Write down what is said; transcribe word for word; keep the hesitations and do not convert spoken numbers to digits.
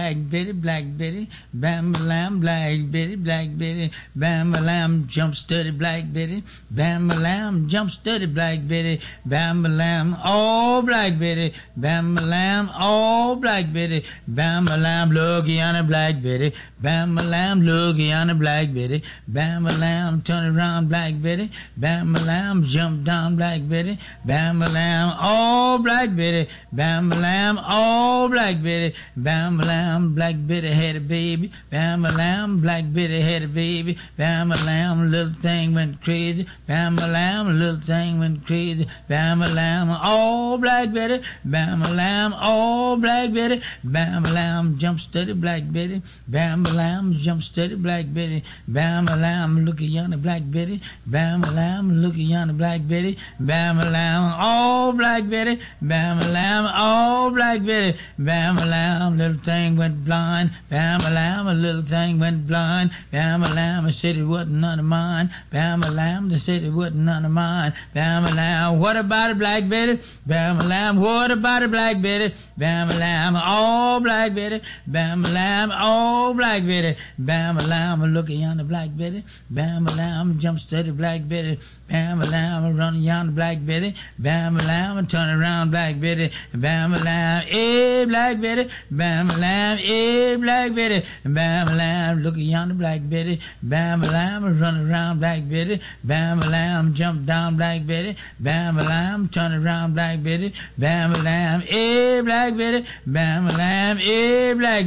Black Betty, Black Betty, bam a lamb, Black Betty, Black Betty, bam a lamb, jump steady, Black Betty, bam a lamb, jump steady, Black Betty, bam a lamb, oh Black Betty, bam a lamb, oh Black Betty, bam a lamb, looky on a Black Betty, bam a lamb, looky on a Black Betty, bam a lamb, turn around, Black Betty, bam a lamb, jump down, Black Betty, bam a lamb, oh Black Betty, bam a lamb, oh Black Betty, bam a lamb, Black Betty had a baby, bam a lamb, Black Betty had a baby, bam a lamb, little thing went crazy, bam a lamb, little thing went crazy, bam a lamb, oh Black Betty, bam a lamb, oh Black Betty, bam a lamb, jump steady, Black Betty, bam a lamb, jump steady, Black Betty, bam a lamb, look at yonder Black Betty, bam a lamb, look at yonder Black Betty, bam a lamb, oh Black Betty, bam a lamb, oh Black Betty, bam a lamb, little thing went blind, bam a lamb, a little thing went blind, bam a lamb, I said it wasn't none of mine, bam a lamb, they said it wasn't none of mine, bam a lamb, what about it, Black Betty, bam a lamb, what about it, Black Betty, bam a lamb, oh Black Betty, bam a lamb, oh Black Betty, bam a lamb, look at yonder Black Betty, bam a lamb, jump steady, Black Betty, bam a lamb, run yonder Black Betty, bam a lamb, turn around, Black Betty, bam a lamb, eh Black Betty, bam a lamb, eh Black Betty, bam a lamb, look at yonder Black Betty, bam a lamb, run around, Black Betty, bam a lamb, jump down, Black Betty, bam a lamb, turn around, Black Betty, bam a lamb, eh Black Betty, bam a lamb, eh Black